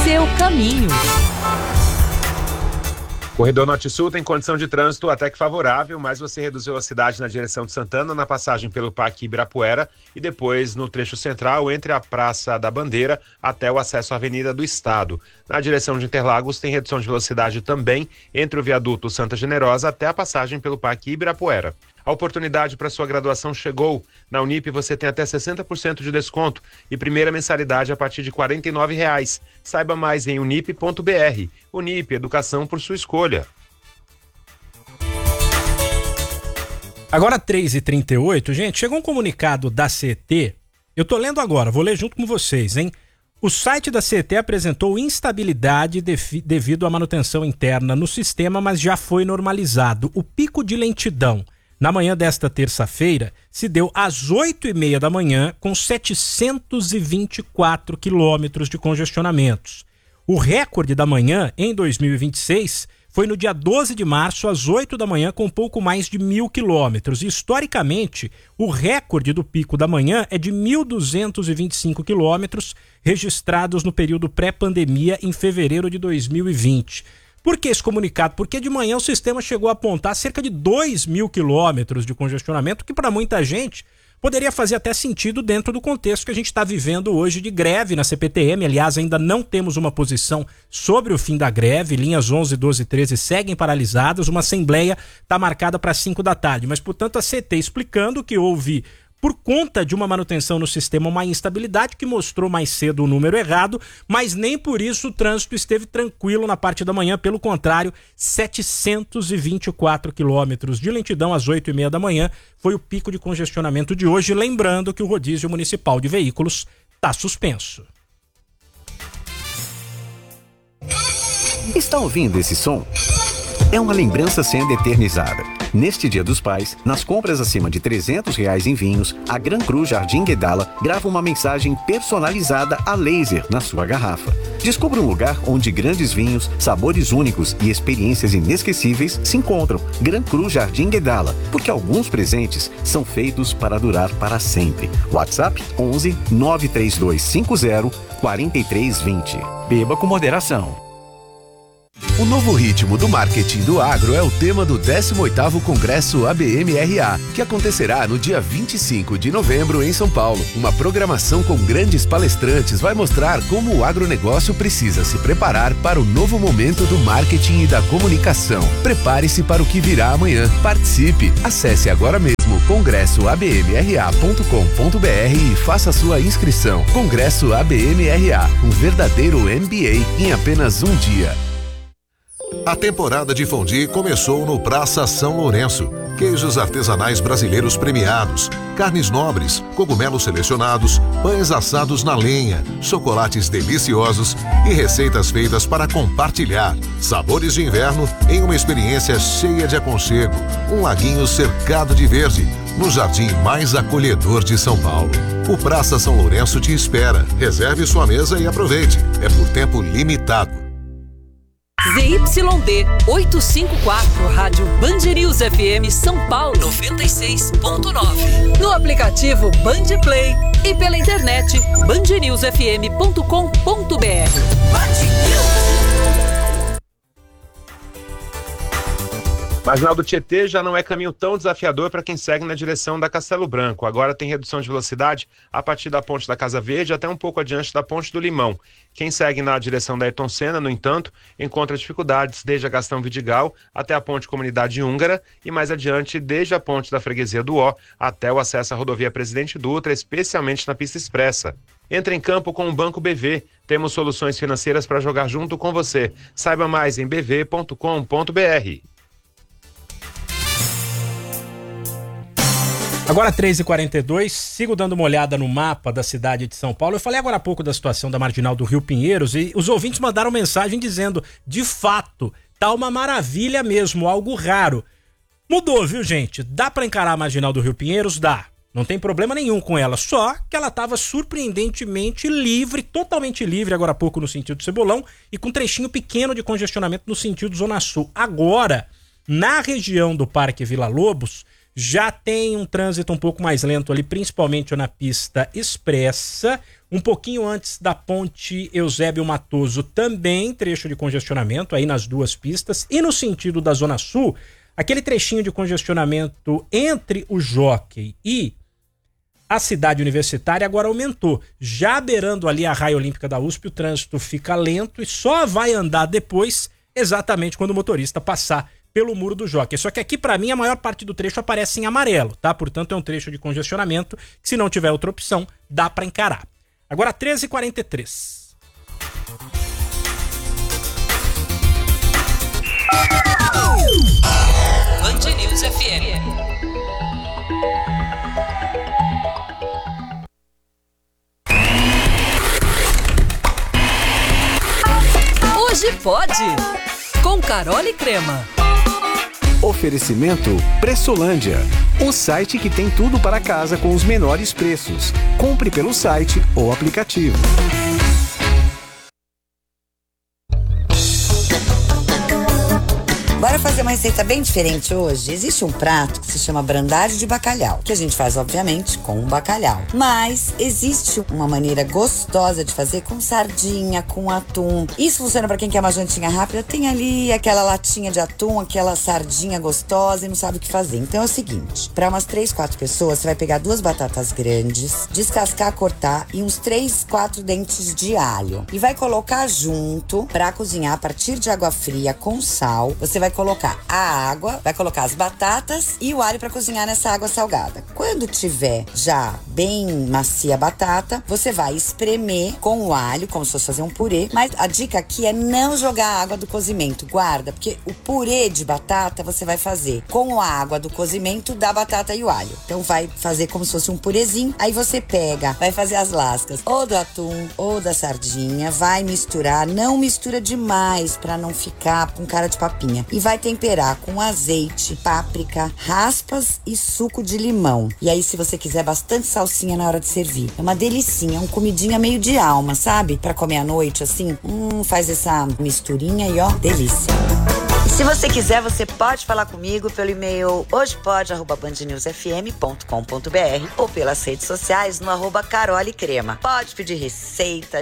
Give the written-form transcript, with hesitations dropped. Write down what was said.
seu caminho. Corredor Norte-Sul tem condição de trânsito até que favorável, mas você reduziu a cidade na direção de Santana, na passagem pelo Parque Ibirapuera e depois no trecho central entre a Praça da Bandeira até o acesso à Avenida do Estado. Na direção de Interlagos tem redução de velocidade também entre o viaduto Santa Generosa até a passagem pelo Parque Ibirapuera. A oportunidade para sua graduação chegou. Na Unip você tem até 60% de desconto e primeira mensalidade a partir de R$ 49,00. Saiba mais em unip.br. Unip, educação por sua escolha. Agora 3h38, gente, chegou um comunicado da CET. Eu tô lendo agora, vou ler junto com vocês, hein? O site da CET apresentou instabilidade devido à manutenção interna no sistema, mas já foi normalizado. O pico de lentidão na manhã desta terça-feira se deu às 8h30 da manhã, com 724 quilômetros de congestionamentos. O recorde da manhã, em 2026, foi no dia 12 de março, às 8 da manhã, com pouco mais de 1.000 quilômetros. Historicamente, o recorde do pico da manhã é de 1.225 quilômetros, registrados no período pré-pandemia, em fevereiro de 2020. Por que esse comunicado? Porque de manhã o sistema chegou a apontar cerca de 2.000 quilômetros de congestionamento, que para muita gente poderia fazer até sentido dentro do contexto que a gente está vivendo hoje de greve na CPTM. Aliás, ainda não temos uma posição sobre o fim da greve. Linhas 11, 12 e 13 seguem paralisadas. Uma assembleia está marcada para 5 da tarde. Mas, portanto, a CT explicando que houve, por conta de uma manutenção no sistema, uma instabilidade que mostrou mais cedo o número errado, mas nem por isso o trânsito esteve tranquilo na parte da manhã. Pelo contrário, 724 quilômetros de lentidão às 8h30 da manhã foi o pico de congestionamento de hoje. Lembrando que o rodízio municipal de veículos está suspenso. Está ouvindo esse som? É uma lembrança sendo eternizada. Neste Dia dos Pais, nas compras acima de R$300 em vinhos, a Gran Cru Jardim Guedala grava uma mensagem personalizada a laser na sua garrafa. Descubra um lugar onde grandes vinhos, sabores únicos e experiências inesquecíveis se encontram. Gran Cru Jardim Guedala, porque alguns presentes são feitos para durar para sempre. WhatsApp 11 93250 4320. Beba com moderação. O novo ritmo do marketing do agro é o tema do 18º Congresso ABM-RA, que acontecerá no dia 25 de novembro em São Paulo. Uma programação com grandes palestrantes vai mostrar como o agronegócio precisa se preparar para o novo momento do marketing e da comunicação. Prepare-se para o que virá amanhã. Participe! Acesse agora mesmo congressoabmra.com.br e faça sua inscrição. Congresso ABM-RA, um verdadeiro MBA em apenas um dia. A temporada de fondue começou no Praça São Lourenço. Queijos artesanais brasileiros premiados, carnes nobres, cogumelos selecionados, pães assados na lenha, chocolates deliciosos e receitas feitas para compartilhar. Sabores de inverno em uma experiência cheia de aconchego. Um laguinho cercado de verde, no jardim mais acolhedor de São Paulo. O Praça São Lourenço te espera. Reserve sua mesa e aproveite. É por tempo limitado. ZYD 854, Rádio Band News FM São Paulo 96.9. No aplicativo Band Play e pela internet bandnewsfm.com.br. Marginal do Tietê já não é caminho tão desafiador para quem segue na direção da Castelo Branco. Agora tem redução de velocidade a partir da ponte da Casa Verde até um pouco adiante da ponte do Limão. Quem segue na direção da Ayrton Senna, no entanto, encontra dificuldades desde a Gastão Vidigal até a ponte Comunidade Húngara e mais adiante desde a ponte da Freguesia do Ó até o acesso à rodovia Presidente Dutra, especialmente na pista expressa. Entre em campo com o Banco BV. Temos soluções financeiras para jogar junto com você. Saiba mais em bv.com.br. Agora 3h42, sigo dando uma olhada no mapa da cidade de São Paulo. Eu falei agora há pouco da situação da Marginal do Rio Pinheiros e os ouvintes mandaram mensagem dizendo, de fato, tá uma maravilha mesmo, algo raro. Mudou, viu, gente? Dá pra encarar a Marginal do Rio Pinheiros? Dá. Não tem problema nenhum com ela, só que ela tava surpreendentemente livre, totalmente livre agora há pouco no sentido do Cebolão e com um trechinho pequeno de congestionamento no sentido Zona Sul. Agora, na região do Parque Vila Lobos, Já tem um trânsito um pouco mais lento ali, principalmente na pista expressa. Um pouquinho antes da ponte Eusébio Matoso também, trecho de congestionamento aí nas duas pistas. E no sentido da Zona Sul, aquele trechinho de congestionamento entre o Jockey e a cidade universitária agora aumentou. Já beirando ali a raia olímpica da USP, o trânsito fica lento e só vai andar depois, exatamente quando o motorista passar pelo muro do Jockey. Só que aqui, para mim, a maior parte do trecho aparece em amarelo, tá? Portanto, é um trecho de congestionamento que, se não tiver outra opção, dá para encarar. Agora, 13h43. Band News FM. Hoje pode, com Carol e Crema. Oferecimento Pressolândia, o site que tem tudo para casa com os menores preços. Compre pelo site ou aplicativo. Bora fazer uma receita bem diferente hoje? Existe um prato que se chama brandade de bacalhau, que a gente faz, obviamente, com bacalhau. Mas existe uma maneira gostosa de fazer com sardinha, com atum. Isso funciona para quem quer uma jantinha rápida. Tem ali aquela latinha de atum, aquela sardinha gostosa e não sabe o que fazer. Então é o seguinte, para umas 3, 4 pessoas, você vai pegar 2 batatas grandes, descascar, cortar e uns 3, 4 dentes de alho. E vai colocar junto para cozinhar a partir de água fria com sal. Você vai colocar a água, vai colocar as batatas e o alho para cozinhar nessa água salgada. Quando tiver já bem macia a batata, você vai espremer com o alho, como se fosse fazer um purê. Mas a dica aqui é não jogar a água do cozimento, guarda, porque o purê de batata você vai fazer com a água do cozimento da batata e o alho. Então vai fazer como se fosse um purezinho, aí você pega, vai fazer as lascas ou do atum ou da sardinha, vai misturar, não mistura demais para não ficar com cara de papinha. E vai temperar com azeite, páprica, raspas e suco de limão. E aí, se você quiser, bastante salsinha na hora de servir. É uma delicinha, uma comidinha meio de alma, sabe? Pra comer à noite, assim. Faz essa misturinha e ó, delícia. Se você quiser, você pode falar comigo pelo e-mail hojepode@bandnewsfm.com.br ou pelas redes sociais no @Carol e Crema. Pode pedir receita,